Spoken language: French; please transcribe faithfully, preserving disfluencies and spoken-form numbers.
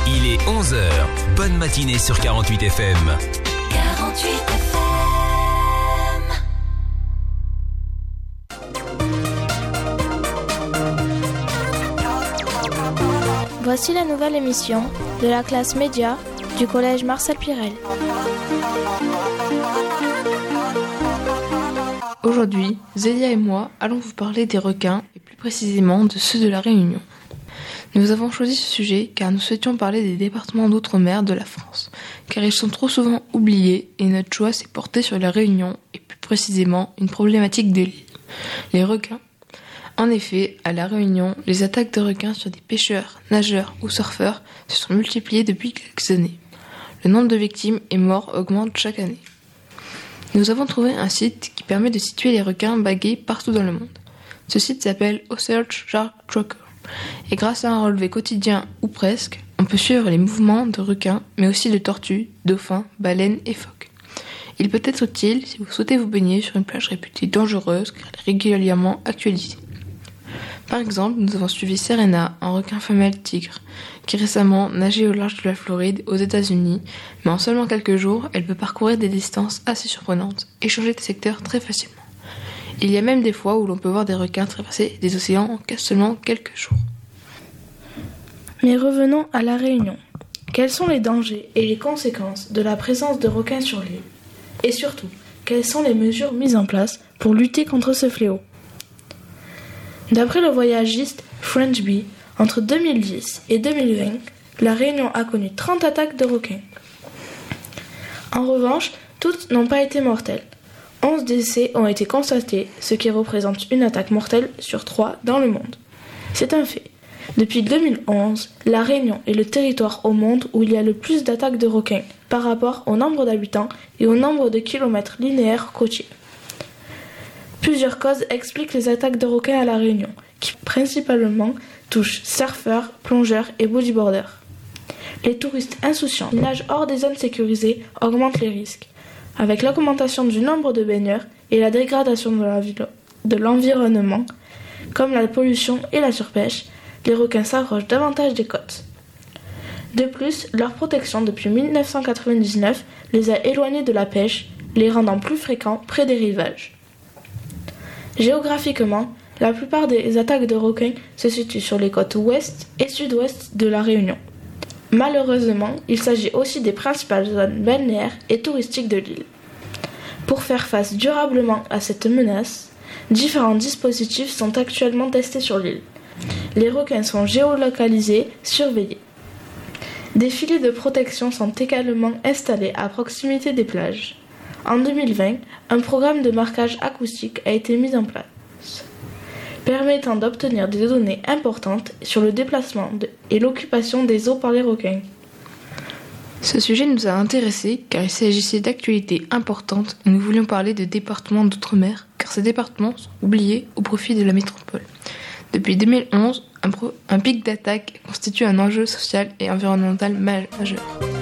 Il est onze heures. Bonne matinée sur quarante-huit F M. quarante-huit F M. Voici la nouvelle émission de la classe média du collège Marcel Pirel. Aujourd'hui, Zélia et moi allons vous parler des requins et plus précisément de ceux de la Réunion. Nous avons choisi ce sujet car nous souhaitions parler des départements d'outre-mer de la France, car ils sont trop souvent oubliés et notre choix s'est porté sur la Réunion et plus précisément une problématique de l'île, les requins. En effet, à la Réunion, les attaques de requins sur des pêcheurs, nageurs ou surfeurs se sont multipliées depuis quelques années. Le nombre de victimes et morts augmente chaque année. Nous avons trouvé un site qui permet de situer les requins bagués partout dans le monde. Ce site s'appelle Ocearch Shark Tracker. Et grâce à un relevé quotidien ou presque, on peut suivre les mouvements de requins, mais aussi de tortues, dauphins, baleines et phoques. Il peut être utile si vous souhaitez vous baigner sur une plage réputée dangereuse car elle est régulièrement actualisée. Par exemple, nous avons suivi Serena, un requin femelle tigre, qui récemment nageait au large de la Floride, aux États-Unis, mais en seulement quelques jours, elle peut parcourir des distances assez surprenantes et changer de secteur très facilement. Il y a même des fois où l'on peut voir des requins traverser des océans en seulement quelques jours. Mais revenons à la Réunion. Quels sont les dangers et les conséquences de la présence de requins sur l'île ? Et surtout, quelles sont les mesures mises en place pour lutter contre ce fléau ? D'après le voyagiste French Bee, entre deux mille dix et deux mille vingt, la Réunion a connu trente attaques de requins. En revanche, toutes n'ont pas été mortelles. onze décès ont été constatés, ce qui représente une attaque mortelle sur trois dans le monde. C'est un fait. Depuis deux mille onze, la Réunion est le territoire au monde où il y a le plus d'attaques de requins par rapport au nombre d'habitants et au nombre de kilomètres linéaires côtiers. Plusieurs causes expliquent les attaques de requins à la Réunion, qui principalement touchent surfeurs, plongeurs et bodyboarders. Les touristes insouciants qui nagent hors des zones sécurisées augmentent les risques. Avec l'augmentation du nombre de baigneurs et la dégradation de, la ville, de l'environnement, comme la pollution et la surpêche, les requins s'approchent davantage des côtes. De plus, leur protection depuis dix-neuf cent quatre-vingt-dix-neuf les a éloignés de la pêche, les rendant plus fréquents près des rivages. Géographiquement, la plupart des attaques de requins se situent sur les côtes ouest et sud-ouest de la Réunion. Malheureusement, il s'agit aussi des principales zones balnéaires et touristiques de l'île. Pour faire face durablement à cette menace, différents dispositifs sont actuellement testés sur l'île. Les requins sont géolocalisés, surveillés. Des filets de protection sont également installés à proximité des plages. En deux mille vingt, un programme de marquage acoustique a été mis en place, permettant d'obtenir des données importantes sur le déplacement de, et l'occupation des eaux par les requins. Ce sujet nous a intéressés car il s'agissait d'actualités importantes et nous voulions parler de départements d'outre-mer car ces départements sont oubliés au profit de la métropole. Depuis deux mille onze, un, pro, un pic d'attaque constitue un enjeu social et environnemental majeur.